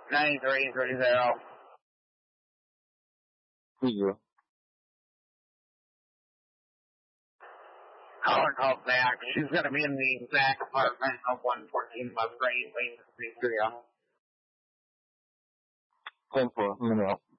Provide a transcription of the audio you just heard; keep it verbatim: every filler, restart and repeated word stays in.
ninety-three thirty zero. Three zero. Caller called back. She's going to be in the exact apartment of one fourteen Musgrave Lane, three three zero. ten four. Let me know.